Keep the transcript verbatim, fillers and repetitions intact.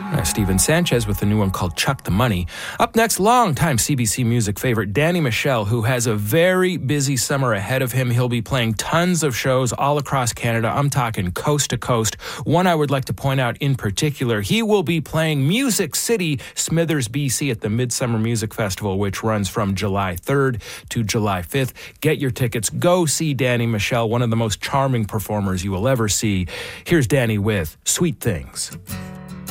Uh, Steven Sanchez with the new one called Chuck the Money. Up next, longtime C B C Music favorite Danny Michel, who has a very busy summer ahead of him. He'll be playing tons of shows all across Canada. I'm talking coast to coast. One I would like to point out in particular, he will be playing Music City, Smithers, B C at the Midsummer Music Festival, which runs from July third to July fifth. Get your tickets. Go see Danny Michel, one of the most charming performers you will ever see. Here's Danny with Sweet Things.